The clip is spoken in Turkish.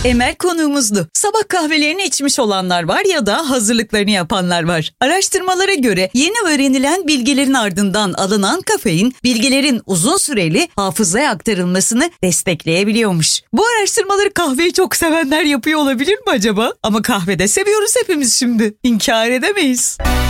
Emel konuğumuzdu. Sabah kahvelerini içmiş olanlar var ya da hazırlıklarını yapanlar var. Araştırmalara göre yeni öğrenilen bilgilerin ardından alınan kafein, bilgilerin uzun süreli hafızaya aktarılmasını destekleyebiliyormuş. Bu araştırmaları kahveyi çok sevenler yapıyor olabilir mi acaba? Ama kahvede seviyoruz hepimiz şimdi. İnkar edemeyiz.